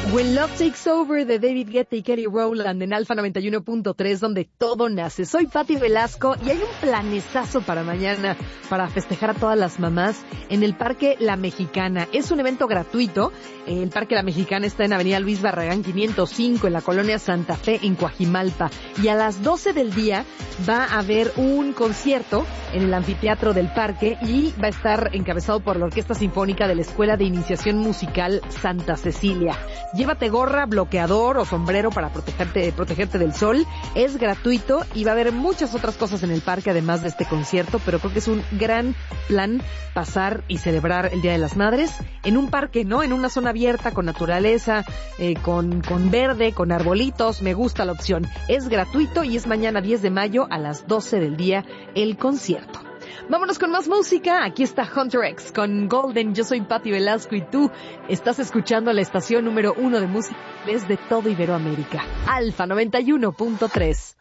When Love Takes Over de David Guetta y Kelly Rowland en Alfa 91.3, donde todo nace. Soy Patti Velasco y hay un planezazo para mañana para festejar a todas las mamás en el Parque La Mexicana. Es un evento gratuito. El Parque La Mexicana está en Avenida Luis Barragán 505 en la colonia Santa Fe en Coajimalpa. Y a las 12 del día va a haber un concierto en el anfiteatro del parque y va a estar encabezado por la Orquesta Sinfónica de la Escuela de Iniciación Musical Santa Cecilia. Llévate gorra, bloqueador o sombrero para protegerte del sol. Es gratuito y va a haber muchas otras cosas en el parque además de este concierto, pero creo que es un gran plan pasar y celebrar el Día de las Madres en un parque, ¿no? En una zona abierta, con naturaleza, con verde, con arbolitos. Me gusta la opción. Es gratuito y es mañana 10 de mayo a las 12 del día el concierto. Vámonos con más música. Aquí está Hunter X con Golden. Yo soy Patti Velasco y tú estás escuchando la estación número 1 de música desde todo Iberoamérica. Alfa 91.3.